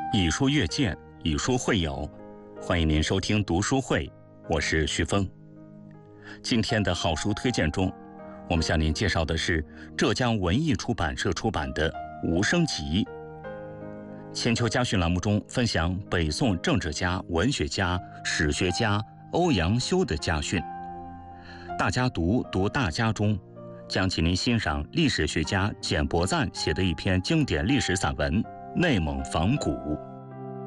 以书阅鉴，以书会友，欢迎您收听读书会，我是徐峰。今天的好书推荐中，我们向您介绍的是浙江文艺出版社出版的《无声集》。千秋家训栏目中分享北宋政治家、文学家、史学家欧阳修的家训。大家读大家中，将请您欣赏历史学家简伯赞写的一篇经典历史散文《内蒙仿古》。